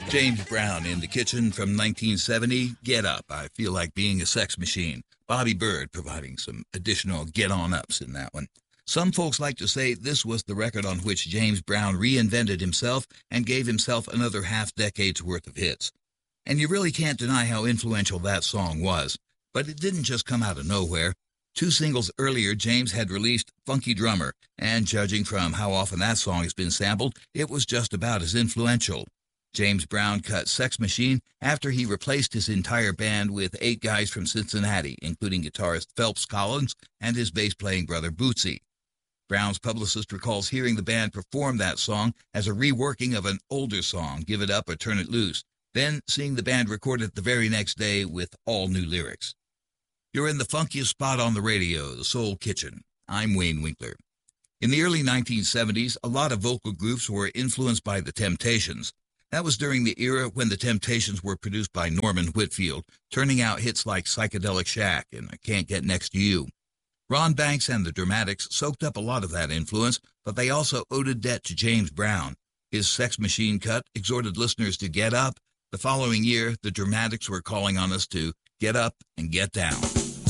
James Brown in the Kitchen from 1970, Get Up, I Feel Like Being a Sex Machine. Bobby Byrd providing some additional get-on-ups in that one. Some folks like to say this was the record on which James Brown reinvented himself and gave himself another half-decade's worth of hits. And you really can't deny how influential that song was. But it didn't just come out of nowhere. 2 singles earlier, James had released Funky Drummer, and judging from how often that song has been sampled, it was just about as influential. James Brown cut Sex Machine after he replaced his entire band with 8 guys from Cincinnati, including guitarist Phelps Collins and his bass-playing brother Bootsy. Brown's publicist recalls hearing the band perform that song as a reworking of an older song, Give It Up or Turn It Loose, then seeing the band record it the very next day with all new lyrics. You're in the funkiest spot on the radio, the Soul Kitchen. I'm Wayne Winkler. In the early 1970s, a lot of vocal groups were influenced by the Temptations. That was during the era when the Temptations were produced by Norman Whitfield, turning out hits like Psychedelic Shack and I Can't Get Next to You. Ron Banks and the Dramatics soaked up a lot of that influence, but they also owed a debt to James Brown. His Sex Machine cut exhorted listeners to get up. The following year, the Dramatics were calling on us to get up and get down.